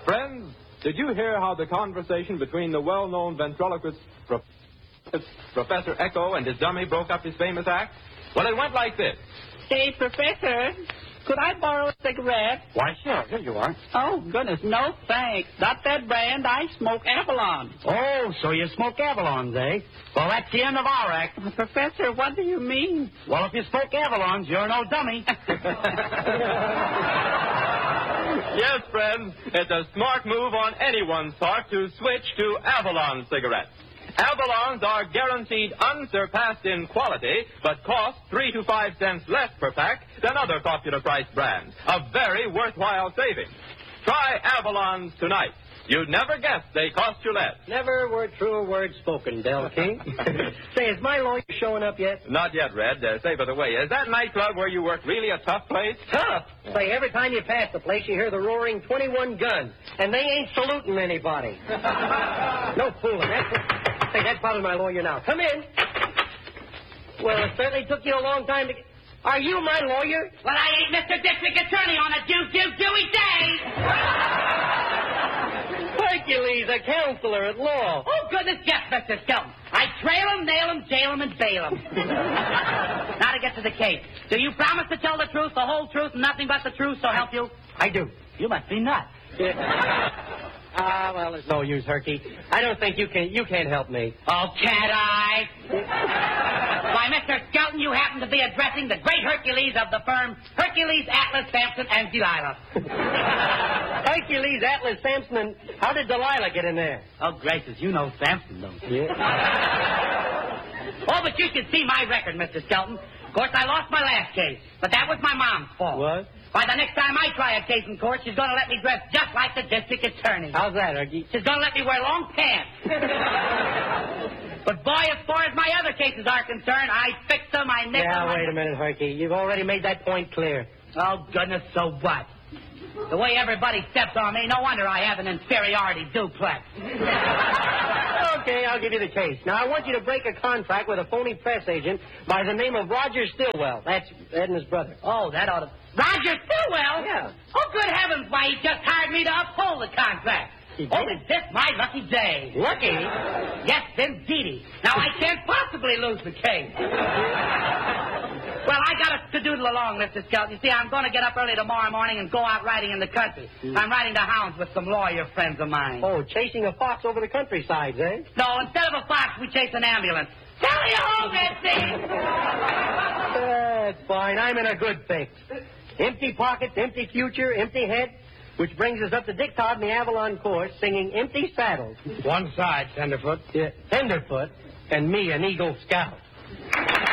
Friends, did you hear how the conversation between the well-known ventriloquist Professor Echo and his dummy broke up his famous act? Well, it went like this. Hey, Professor, could I borrow a cigarette? Why, sure. Here you are. Oh, goodness, no thanks. Not that brand. I smoke Avalon. Oh, so you smoke Avalons, eh? Well, that's the end of our act. Professor, what do you mean? Well, if you smoke Avalons, you're no dummy. Yes, friends, it's a smart move on anyone's part to switch to Avalon cigarettes. Avalons are guaranteed unsurpassed in quality, but cost 3 to 5 cents less per pack than other popular price brands. A very worthwhile saving. Try Avalons tonight. You'd never guess they cost you less. Never were truer words spoken, Del King. Say, is my lawyer showing up yet? Not yet, Red. Say, by the way, is that nightclub where you work really a tough place? Tough? Say, every time you pass the place, you hear the roaring 21 guns, and they ain't saluting anybody. No fooling. That's probably my lawyer now. Come in. Well, it certainly took you a long time to... Are you my lawyer? Well, I ain't Mr. District Attorney on a dewey day. Hercules, a counselor at law. Oh, goodness, yes, Mr. Skelton. I trail him, nail him, jail him, and bail him. Now to get to the case. Do you promise to tell the truth, the whole truth, and nothing but the truth, so help you? I do. You must be nuts. Well, it's no use, Herky. I don't think you can't help me. Oh, can't I? Why, Mr. Skelton, you happen to be addressing the great Hercules of the firm, Hercules, Atlas, Samson, and Delilah. Hercules, Atlas, Samson, and how did Delilah get in there? Oh, gracious, you know Samson, don't you? Yeah. Oh, but you should see my record, Mr. Skelton. Of course, I lost my last case, but that was my mom's fault. What? Why, the next time I try a case in court, she's going to let me dress just like the district attorney. How's that, Herky? She's going to let me wear long pants. But, boy, as far as my other cases are concerned, I fix them, I nick them. Yeah, wait a minute, Herky. You've already made that point clear. Oh, goodness, so what? The way everybody steps on me, no wonder I have an inferiority duplex. Okay, I'll give you the case. Now, I want you to break a contract with a phony press agent by the name of Roger Stillwell. That's Edna's brother. Oh, that ought to... Roger Stillwell? Yeah. Oh, good heavens, why, he just hired me to uphold the contract. Oh, is this my lucky day? Lucky? Yes, indeedy. Now, I can't possibly lose the case. Well, I got to doodle along, Mr. Skelton. You see, I'm going to get up early tomorrow morning and go out riding in the country. I'm riding to hounds with some lawyer friends of mine. Oh, chasing a fox over the countrysides, eh? No, instead of a fox, we chase an ambulance. Tell you home, Betsy! That's fine. I'm in a good fix. Empty pockets, empty future, empty head. Which brings us up to Dick Todd in the Avalon course singing Empty Saddles. One side, Tenderfoot. Yeah, Tenderfoot, and me, an Eagle Scout.